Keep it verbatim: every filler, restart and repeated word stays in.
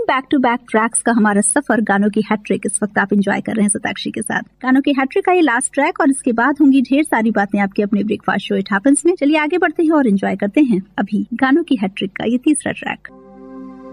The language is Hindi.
बैक टू बैक ट्रैक्स का हमारा सफर गानों की हैट्रिक इस वक्त आप एंजॉय कर रहे हैं सताक्षी के साथ। गानों की हैट्रिक का ये लास्ट ट्रैक और इसके बाद होंगी ढेर सारी बातें आपके अपने ब्रेकफास्ट शो इट हैपेंस में। चलिए आगे बढ़ते हैं और एंजॉय करते हैं अभी गानों की हैट्रिक का ये तीसरा ट्रैक।